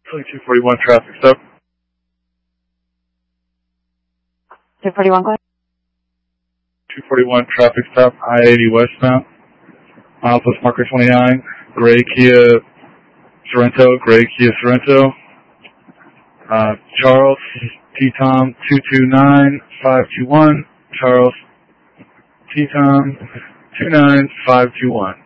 241 traffic stop. 241, go ahead. 241 traffic stop, I-80 westbound. Milepost marker 29, gray Kia Sorento, Charles, T-Tom 229521, Charles, T-Tom 29521.